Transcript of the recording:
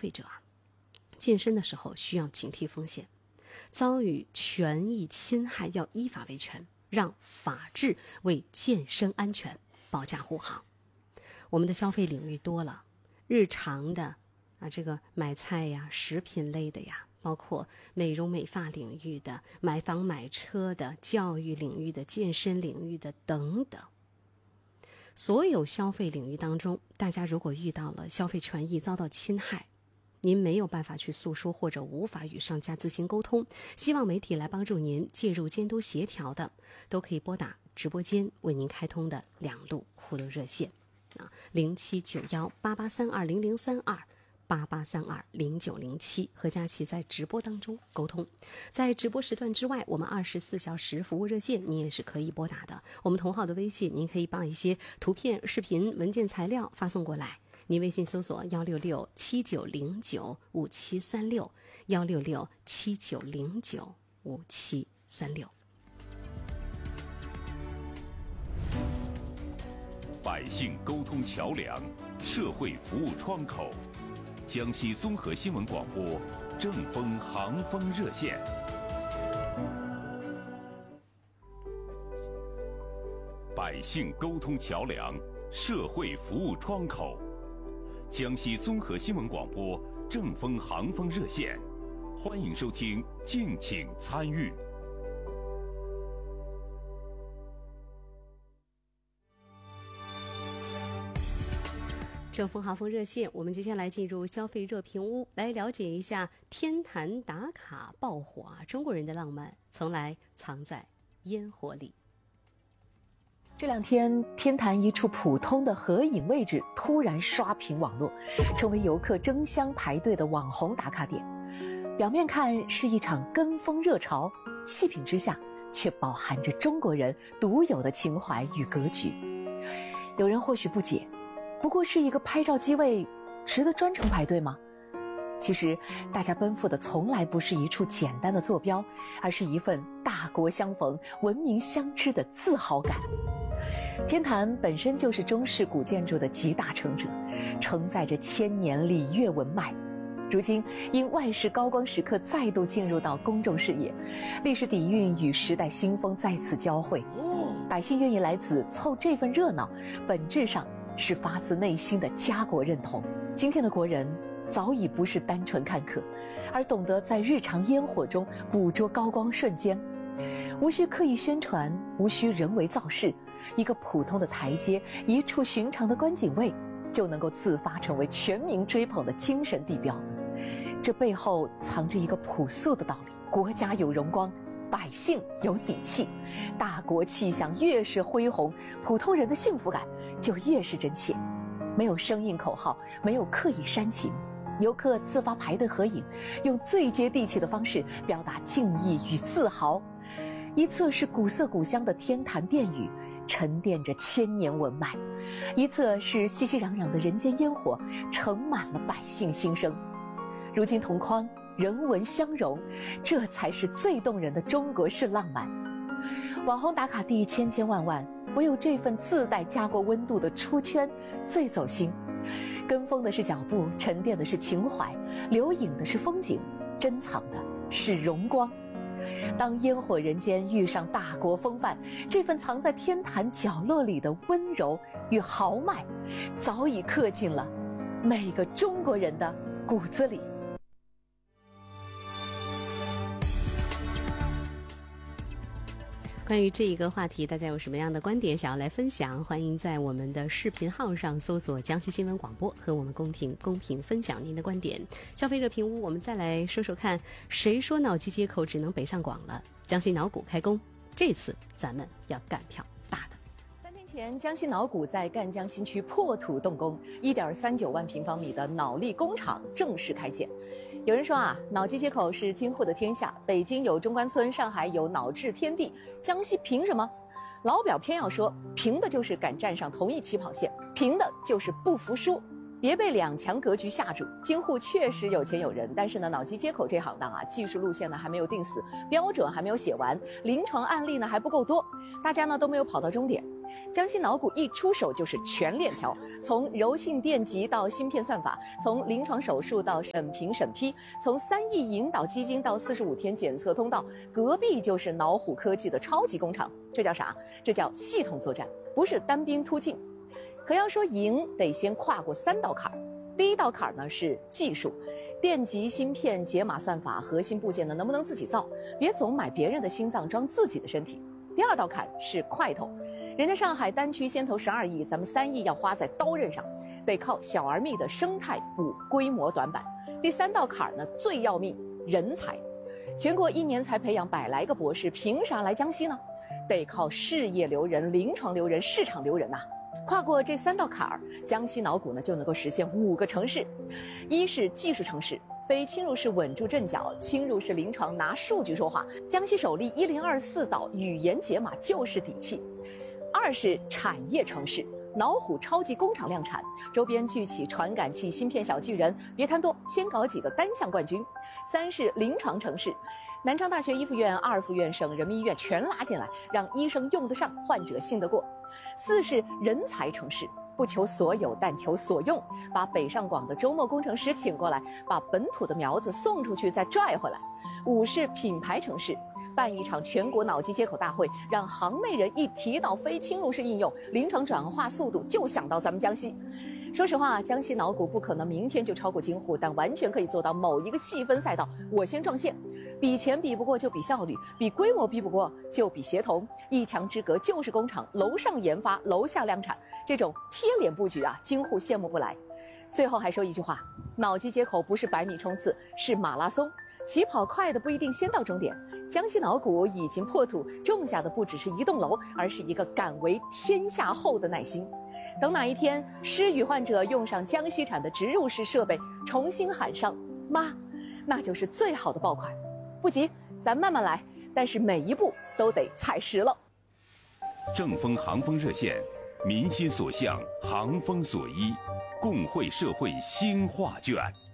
费者健身的时候需要警惕风险，遭遇权益侵害要依法维权，让法治为健身安全保驾护航。我们的消费领域多了，日常的这个买菜呀、食品类的呀，包括美容美发领域的、买房买车的、教育领域的、健身领域的等等。所有消费领域当中，大家如果遇到了消费权益遭到侵害，您没有办法去诉说或者无法与商家自行沟通，希望媒体来帮助您介入监督协调的，都可以拨打直播间为您开通的2路互动热线079188320032 88320907，和佳琪在直播当中沟通。在直播时段之外，我们24小时服务热线你也是可以拨打的。我们同号的微信，您可以把一些图片、视频、文件材料发送过来。您微信搜索16679095736 16679095736。 百姓沟通桥梁，社会服务窗口。江西综合新闻广播正风航风热线。百姓沟通桥梁，社会服务窗口。江西综合新闻广播正风航风热线，欢迎收听，敬请参与。 正风航风热线，我们接下来进入消费热评屋，来了解一下天坛打卡爆火中国人的浪漫从来藏在烟火里。 这两天，天坛一处普通的合影位置突然刷屏网络，成为游客争相排队的网红打卡点。表面看是一场跟风热潮，细品之下却饱含着中国人独有的情怀与格局。有人或许不解，不过是一个拍照机位，值得专程排队吗？其实大家奔赴的从来不是一处简单的坐标，而是一份大国相逢、文明相知的自豪感。天坛本身就是中式古建筑的集大成者，承载着千年礼乐文脉。如今因万世高光时刻再度进入到公众视野，历史底蕴与时代新风在此交汇，百姓愿意来此凑这份热闹，本质上是发自内心的家国认同。今天的国人早已不是单纯看客，而懂得在日常烟火中捕捉高光瞬间，无需刻意宣传，无需人为造势，一个普通的台阶，一处寻常的观景位，就能够自发成为全民追捧的精神地标。这背后藏着一个朴素的道理：国家有荣光，百姓有底气。大国气象越是恢宏，普通人的幸福感就越是真切。没有生硬口号，没有刻意煽情，游客自发排队合影，用最接地气的方式表达敬意与自豪。一侧是古色古香的天坛殿宇，沉淀着千年文脉；一侧是熙熙攘攘的人间烟火，盛满了百姓心声。如今同框，人文相融，这才是最动人的中国式浪漫。网红打卡地千千万万，唯有这份自带家国温度的出圈最走心。跟风的是脚步，沉淀的是情怀，留影的是风景，珍藏的是荣光。当烟火人间遇上大国风范，这份藏在天坛角落里的温柔与豪迈，早已刻进了每个中国人的骨子里。 关于这一个话题，大家有什么样的观点想要来分享？欢迎在我们的视频号上搜索江西新闻广播，和我们公屏分享您的观点。消费热评屋，我们再来说说看，谁说脑机接口只能北上广了？江西脑股开工，这次咱们要干票大的。 3天前，江西脑股在赣江新区破土动工，1.39万平方米的脑力工厂正式开建。有人说脑机接口是京沪的天下，北京有中关村，上海有脑智天地，江西凭什么？老表偏要说，凭的就是敢站上同一起跑线，凭的就是不服输。 别被两强格局吓住，京沪确实有钱有人，但是呢，脑机接口这行当啊，技术路线呢还没有定死，标准还没有写完，临床案例呢还不够多，大家呢都没有跑到终点。江西脑骨一出手就是全链条，从柔性电极到芯片算法，从临床手术到审评审批，从3亿引导基金到45天检测通道，隔壁就是脑虎科技的超级工厂。这叫啥？这叫系统作战，不是单兵突进。可要说赢，得先跨过3道坎儿。第一道坎儿呢是技术，电极、芯片、解码算法、核心部件呢能不能自己造，别总买别人的心脏装自己的身体。第二道坎是块头，人家上海单区先投12亿，咱们3亿要花在刀刃上，得靠小而密的生态补规模短板。第3道坎呢最要命，人才。全国1年才培养100来个博士，凭啥来江西呢？得靠事业留人、临床留人、市场留人呐。跨过这3道坎儿，江西脑骨呢就能够实现5个城市：一是技术城市，非侵入式稳住阵脚，侵入式临床拿数据说话，江西首例1024道语言解码就是底气；二是产业城市，脑虎超级工厂量产，周边聚起传感器、芯片小巨人，别贪多，先搞几个单项冠军；三是临床城市，南昌大学1附院、2附院、省人民医院全拉进来，让医生用得上，患者信得过；四是人才城市，不求所有，但求所用，把北上广的周末工程师请过来，把本土的苗子送出去，再拽回来；五是品牌城市，办一场全国脑机接口大会，让行内人一提到非侵入式应用，临床转化速度就想到咱们江西。说实话，江西脑骨不可能明天就超过京沪，但完全可以做到某一个细分赛道我先撞线。比钱比不过就比效率，比规模比不过就比协同，一墙之隔就是工厂，楼上研发楼下量产，这种贴脸布局啊，京沪羡慕不来。最后还说一句话，脑机接口不是100米冲刺，是马拉松，起跑快的不一定先到终点。江西脑骨已经破土，种下的不只是一栋楼，而是一个敢为天下后的耐心。等哪一天失语患者用上江西产的植入式设备，重新喊上妈，那就是最好的爆款。不急，咱慢慢来，但是每一步都得踩实了。 正风航风热线，民心所向，航风所依，共绘社会新画卷。